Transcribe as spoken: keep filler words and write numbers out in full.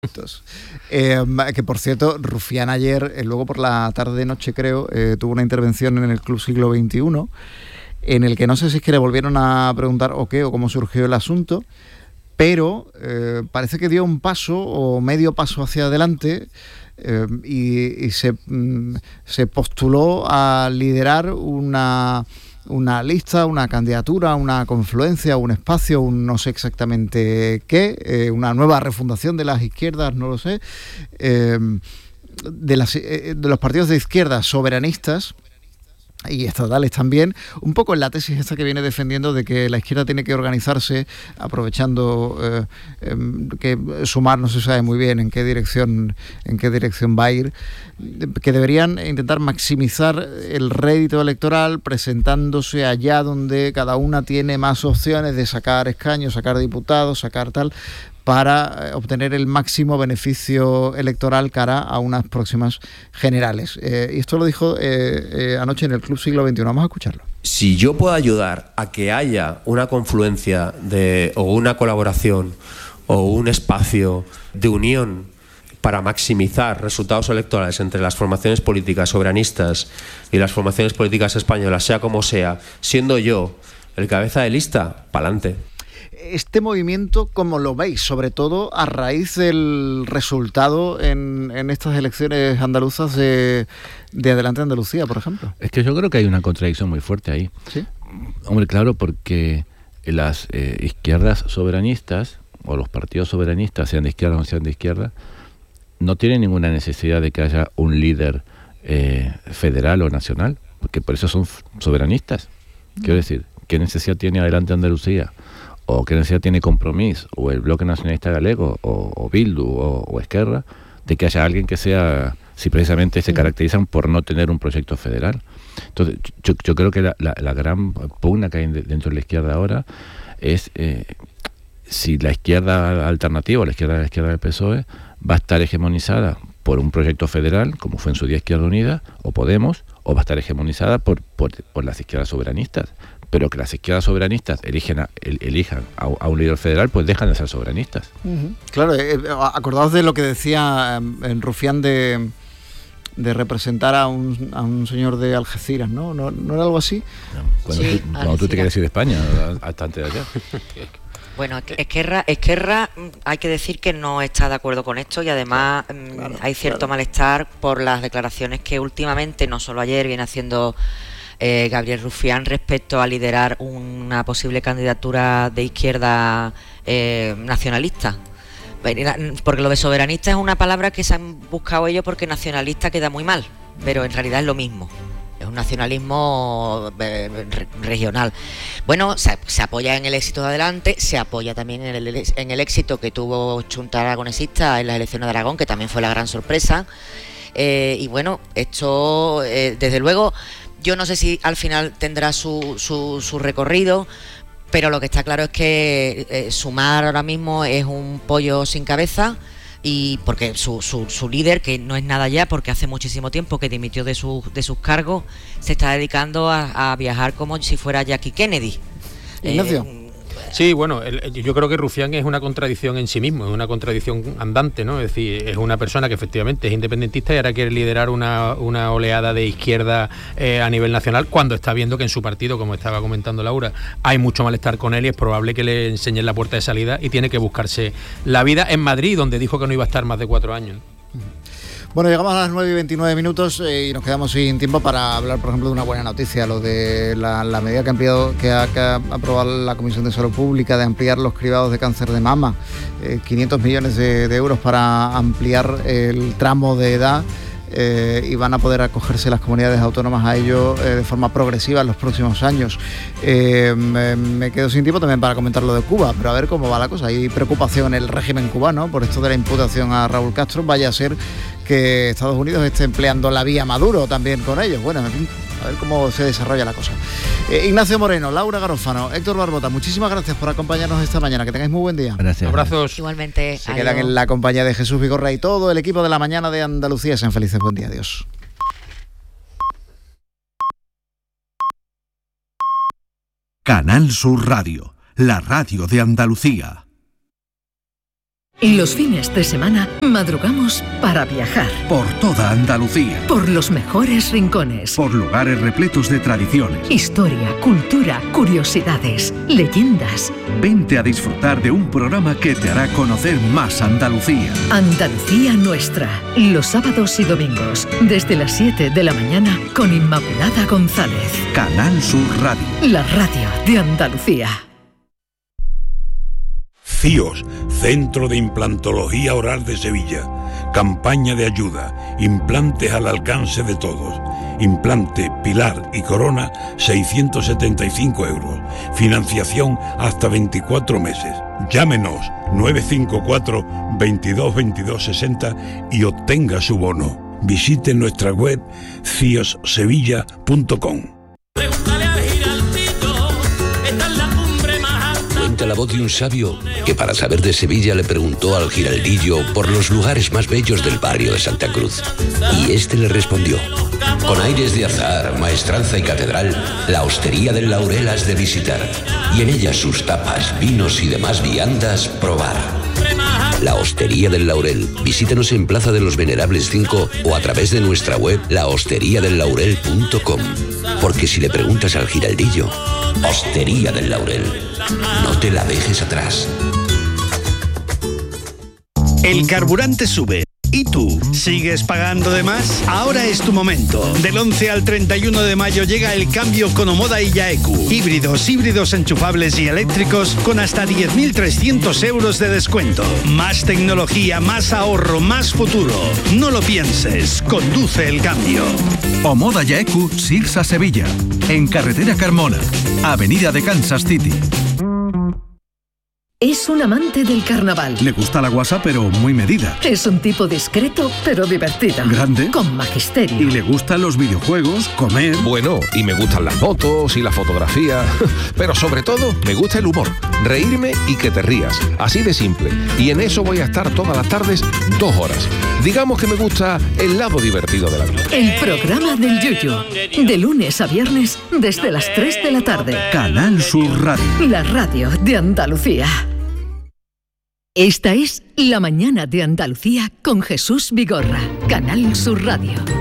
Eh, que por cierto, Rufián ayer, eh, luego por la tarde-noche creo, eh, tuvo una intervención en el Club Siglo veintiuno, en el que no sé si es que le volvieron a preguntar o qué, o cómo surgió el asunto, pero eh, parece que dio un paso o medio paso hacia adelante eh, y, y se, mm, se postuló a liderar una... una lista, una candidatura, una confluencia, un espacio, un no sé exactamente qué, eh, una nueva refundación de las izquierdas, no lo sé, eh, de, las, eh, de los partidos de izquierda soberanistas y estatales también, un poco en la tesis esta que viene defendiendo de que la izquierda tiene que organizarse aprovechando eh, eh, que Sumar no se sabe muy bien en qué dirección en qué dirección va a ir, que deberían intentar maximizar el rédito electoral presentándose allá donde cada una tiene más opciones de sacar escaños, sacar diputados, sacar tal, para obtener el máximo beneficio electoral cara a unas próximas generales. Eh, y esto lo dijo eh, eh, anoche en el Club Siglo veintiuno. Vamos a escucharlo. Si yo puedo ayudar a que haya una confluencia de, o una colaboración o un espacio de unión para maximizar resultados electorales entre las formaciones políticas soberanistas y las formaciones políticas españolas, sea como sea, siendo yo el cabeza de lista, pa'lante. Este movimiento, ¿cómo lo veis? Sobre todo a raíz del resultado en, en estas elecciones andaluzas de, de Adelante Andalucía, por ejemplo. Es que yo creo que hay una contradicción muy fuerte ahí. ¿Sí? Hombre, claro, porque las eh, izquierdas soberanistas, o los partidos soberanistas, sean de izquierda o no sean de izquierda, no tienen ninguna necesidad de que haya un líder eh, federal o nacional, porque por eso son soberanistas. Quiero decir, ¿qué necesidad tiene Adelante Andalucía? ¿O qué necesidad tiene Compromís, o el Bloque Nacionalista Galego, o, o Bildu, o, o Esquerra, de que haya alguien que sea, si precisamente se caracterizan por no tener un proyecto federal? Entonces, yo, yo creo que la, la, la gran pugna que hay dentro de la izquierda ahora es eh, si la izquierda alternativa, o la izquierda, la izquierda del P S O E, va a estar hegemonizada por un proyecto federal, como fue en su día Izquierda Unida, o Podemos, o va a estar hegemonizada por, por, por las izquierdas soberanistas. Pero que las izquierdas soberanistas eligen a, el, elijan a, a un líder federal, pues dejan de ser soberanistas. Uh-huh. Claro, eh, acordaos de lo que decía eh, Rufián de, de representar a un, a un señor de Algeciras, ¿no? ¿No, no era algo así? No, cuando Sí, tú, cuando tú te quieres ir de España, hasta antes de allá. Bueno, Esquerra, Esquerra hay que decir que no está de acuerdo con esto y además claro, claro, hay cierto claro. malestar por las declaraciones que últimamente, no solo ayer, viene haciendo eh, Gabriel Rufián respecto a liderar una posible candidatura de izquierda eh, nacionalista. Porque lo de soberanista es una palabra que se han buscado ellos porque nacionalista queda muy mal, pero en realidad es lo mismo. Es un nacionalismo eh, re- regional. Bueno, se, se apoya en el éxito de Adelante, se apoya también en el, en el éxito que tuvo Chunta Aragonesista en las elecciones de Aragón, que también fue la gran sorpresa. Eh, y bueno, esto, eh, desde luego, yo no sé si al final tendrá su, su, su recorrido, pero lo que está claro es que eh, Sumar ahora mismo es un pollo sin cabeza. Y porque su, su, su líder, que no es nada ya, porque hace muchísimo tiempo que dimitió de, su, de sus cargos, se está dedicando a, a viajar como si fuera Jackie Kennedy. Ignacio. Eh, Sí, bueno, el, yo creo que Rufián es una contradicción en sí mismo, es una contradicción andante, ¿no? Es decir, es una persona que efectivamente es independentista y ahora quiere liderar una, una oleada de izquierda eh, a nivel nacional, cuando está viendo que en su partido, como estaba comentando Laura, hay mucho malestar con él y es probable que le enseñen la puerta de salida y tiene que buscarse la vida en Madrid, donde dijo que no iba a estar más de cuatro años. Bueno, llegamos a las nueve y veintinueve minutos eh, y nos quedamos sin tiempo para hablar, por ejemplo, de una buena noticia, lo de la, la medida que ha, ampliado, que, ha, que ha aprobado la Comisión de Salud Pública de ampliar los cribados de cáncer de mama, eh, quinientos millones de, de euros para ampliar el tramo de edad. Eh, y van a poder acogerse las comunidades autónomas a ello eh, de forma progresiva en los próximos años. Eh, me, me quedo sin tiempo también para comentar lo de Cuba, pero a ver cómo va la cosa. Hay preocupación en el régimen cubano por esto de la imputación a Raúl Castro. Vaya a ser que Estados Unidos esté empleando la vía Maduro también con ellos. Bueno, en fin, a ver cómo se desarrolla la cosa. Eh, Ignacio Moreno, Laura Garófano, Héctor Barbota, muchísimas gracias por acompañarnos esta mañana. Que tengáis muy buen día. Gracias. Abrazos. Igualmente. Se quedan en la compañía de Jesús Vigorra y todo el equipo de la mañana de Andalucía. Sean felices. Buen día. Adiós. Canal Sur Radio, la radio de Andalucía. Los fines de semana madrugamos para viajar. Por toda Andalucía. Por los mejores rincones. Por lugares repletos de tradiciones. Historia, cultura, curiosidades, leyendas. Vente a disfrutar de un programa que te hará conocer más Andalucía. Andalucía Nuestra. Los sábados y domingos, desde las siete de la mañana, con Inmaculada González. Canal Sur Radio. La radio de Andalucía. C I O S, Centro de Implantología Oral de Sevilla. Campaña de ayuda. Implantes al alcance de todos. Implante, pilar y corona, seiscientos setenta y cinco euros. Financiación hasta veinticuatro meses. Llámenos nueve cinco cuatro, veintidós, veintidós, sesenta y obtenga su bono. Visite nuestra web cios sevilla punto com. Cuenta la voz de un sabio que para saber de Sevilla le preguntó al giraldillo por los lugares más bellos del barrio de Santa Cruz. Y este le respondió: con aires de azar, maestranza y catedral, la Hostería del Laurel has de visitar, y en ella sus tapas, vinos y demás viandas probar. La Hostería del Laurel. Visítanos en Plaza de los Venerables cinco o a través de nuestra web la hostería del laurel punto com. Porque si le preguntas al giraldillo, Hostería del Laurel, no te la dejes atrás. El carburante sube. ¿Y tú? ¿Sigues pagando de más? Ahora es tu momento. Del once al treinta y uno de mayo llega el cambio con Omoda y Yaeku. Híbridos, híbridos enchufables y eléctricos con hasta diez mil trescientos euros de descuento. Más tecnología, más ahorro, más futuro. No lo pienses, conduce el cambio. Omoda Yaeku, Sirsa Sevilla. En Carretera Carmona, Avenida de Kansas City. Es un amante del carnaval. Le gusta la guasa, pero muy medida. Es un tipo discreto, pero divertido. Grande. Con magisterio. Y le gustan los videojuegos, comer. Bueno, y me gustan las motos y la fotografía. Pero sobre todo, me gusta el humor. Reírme y que te rías. Así de simple. Y en eso voy a estar todas las tardes, dos horas. Digamos que me gusta el lado divertido de la vida. El programa del Yuyu. De lunes a viernes, desde las tres de la tarde. Canal Sur Radio. La radio de Andalucía. Esta es La Mañana de Andalucía con Jesús Vigorra, Canal Sur Radio.